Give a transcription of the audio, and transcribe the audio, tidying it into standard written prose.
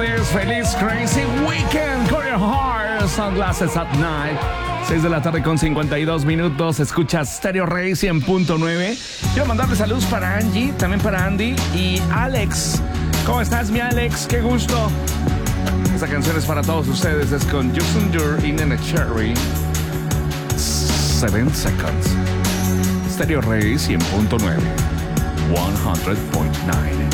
tardes, feliz Crazy Weekend con your heart, Sunglasses at Night. 6 de la tarde con 52 minutos, escuchas Stereo Rey 100.9. Quiero mandarle saludos para Angie, también para Andy y Alex. ¿Cómo estás, mi Alex? ¡Qué gusto! Esta canción es para todos ustedes, es con Justin Dur y Nene Cherry. 7 Seconds. Stereo Rey 100.9. 100.9.